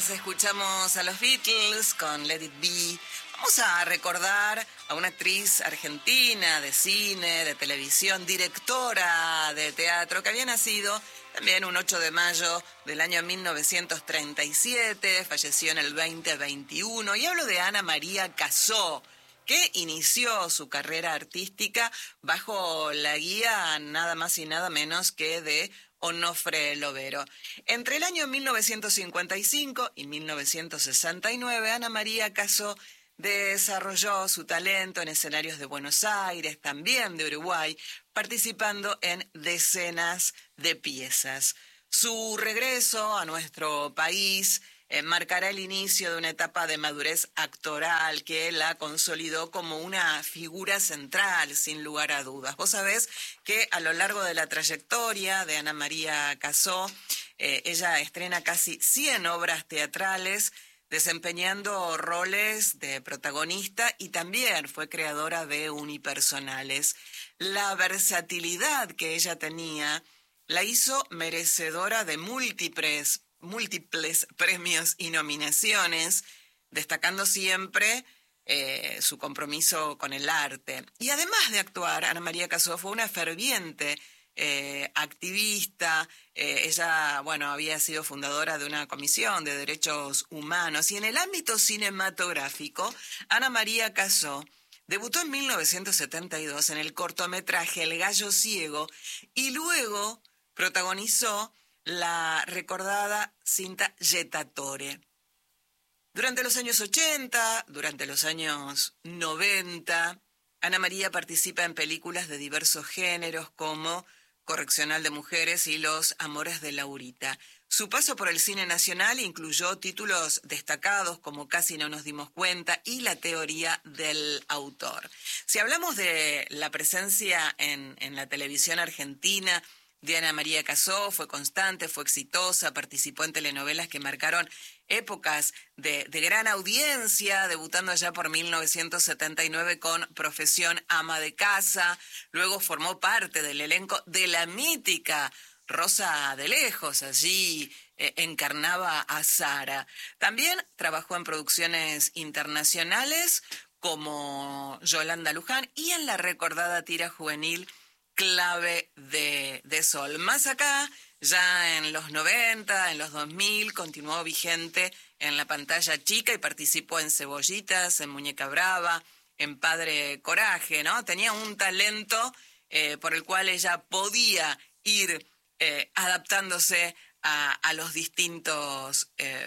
Escuchamos a los Beatles con Let It Be. Vamos a recordar a una actriz argentina de cine, de televisión, directora de teatro, que había nacido también un 8 de mayo del año 1937, falleció en el 2021, y hablo de Ana María Cassó, que inició su carrera artística bajo la guía nada más y nada menos que de Onofre Lovero. Entre el año 1955 y 1969, Ana María Cassó desarrolló su talento en escenarios de Buenos Aires, también de Uruguay, participando en decenas de piezas. Su regreso a nuestro país marcará el inicio de una etapa de madurez actoral que la consolidó como una figura central, sin lugar a dudas. Vos sabés que a lo largo de la trayectoria de Ana María Cassó, ella estrena casi 100 obras teatrales, desempeñando roles de protagonista, y también fue creadora de unipersonales. La versatilidad que ella tenía la hizo merecedora de múltiples premios y nominaciones, destacando siempre su compromiso con el arte. Y además de actuar, Ana María Cassó fue una ferviente activista. Ella, había sido fundadora de una comisión de derechos humanos, y en el ámbito cinematográfico, Ana María Cassó debutó en 1972 en el cortometraje El Gallo Ciego, y luego protagonizó la recordada cinta Jettatore. Durante los años 80, durante los años 90, Ana María participa en películas de diversos géneros como Correccional de Mujeres y Los Amores de Laurita. Su paso por el cine nacional incluyó títulos destacados como Casi no nos dimos cuenta y La teoría del autor. Si hablamos de la presencia en la televisión argentina de Ana María Cassó, fue constante, fue exitosa, participó en telenovelas que marcaron épocas de gran audiencia, debutando allá por 1979 con Profesión Ama de Casa. Luego formó parte del elenco de la mítica Rosa de Lejos, allí encarnaba a Sara. También trabajó en producciones internacionales como Yolanda Luján y en la recordada tira juvenil Clave de Sol. Más acá, ya en los 90, en los 2000, continuó vigente en la pantalla chica y participó en Cebollitas, en Muñeca Brava, en Padre Coraje, ¿no? Tenía un talento por el cual ella podía ir adaptándose a los distintos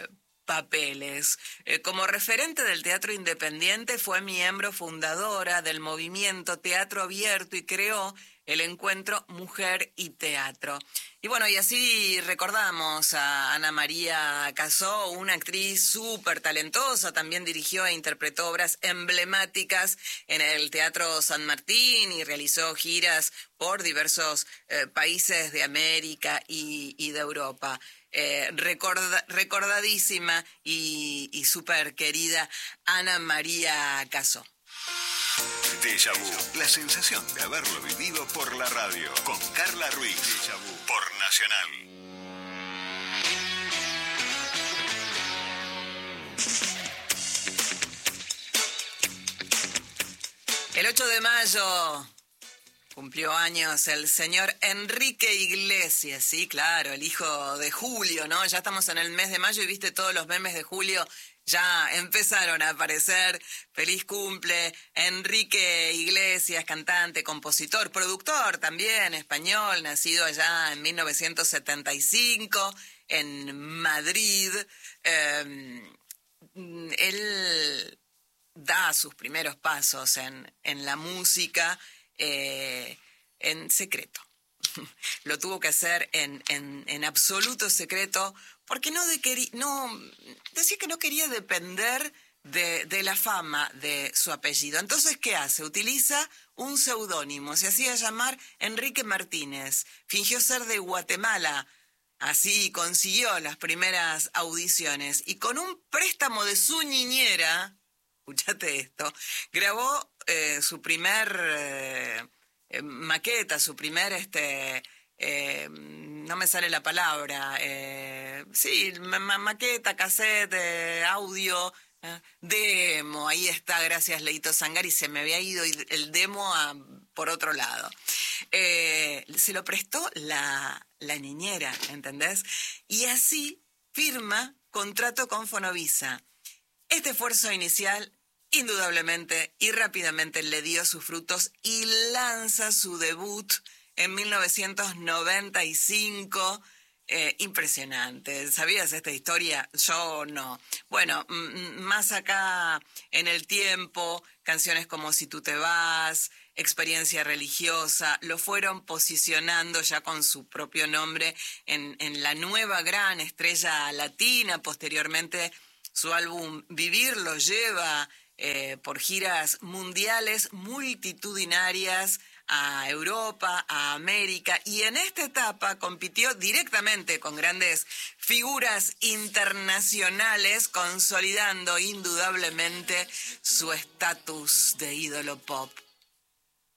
papeles. Como referente del teatro independiente, fue miembro fundadora del movimiento Teatro Abierto y creó el encuentro Mujer y Teatro. Y así recordamos a Ana María Cassó, una actriz súper talentosa. También dirigió e interpretó obras emblemáticas en el Teatro San Martín y realizó giras por diversos países de América y de Europa. Recordadísima y súper querida Ana María Cassó. Déjà Vu, la sensación de haberlo vivido por la radio, con Carla Ruiz. Déjà Vu por Nacional. El 8 de mayo cumplió años el señor Enrique Iglesias, sí, claro, el hijo de Julio, ¿no? Ya estamos en el mes de mayo y viste todos los memes de Julio. Ya empezaron a aparecer. Feliz cumple, Enrique Iglesias, cantante, compositor, productor también, español, nacido allá en 1975 en Madrid. Él da sus primeros pasos en la música en secreto. Lo tuvo que hacer en absoluto secreto, porque decía que no quería depender de la fama de su apellido. Entonces, ¿qué hace? Utiliza un seudónimo, se hacía llamar Enrique Martínez, fingió ser de Guatemala, así consiguió las primeras audiciones, y con un préstamo de su niñera, escúchate esto, grabó su primer maqueta, su primer, no me sale la palabra, sí, maqueta, cassette, audio, demo, ahí está, gracias Leito Sangari, se me había ido el demo por otro lado. Se lo prestó la niñera, ¿entendés? Y así firma contrato con Fonovisa. Este esfuerzo inicial, indudablemente y rápidamente le dio sus frutos y lanza su debut en 1995. Impresionante. ¿Sabías esta historia? Yo no. Bueno, más acá en el tiempo, canciones como Si tú te vas, Experiencia religiosa, lo fueron posicionando ya con su propio nombre en la nueva gran estrella latina. Posteriormente, su álbum Vivir lo lleva por giras mundiales multitudinarias a Europa, a América, y en esta etapa compitió directamente con grandes figuras internacionales, consolidando indudablemente su estatus de ídolo pop